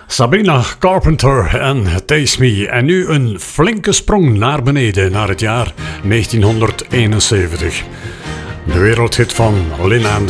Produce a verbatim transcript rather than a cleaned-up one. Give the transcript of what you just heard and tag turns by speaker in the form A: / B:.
A: Sabrina Carpenter en Taste Me. En nu een flinke sprong naar beneden naar het jaar negentienhonderdeenenzeventig. De wereldhit van Lynn Anderson.